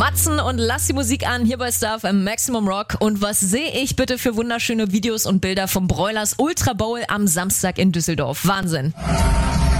Matzen und lass die Musik an, hier bei Star FM Maximum Rock. Und was sehe ich bitte für wunderschöne Videos und Bilder vom Broilers Ultra Bowl am Samstag in Düsseldorf. Wahnsinn.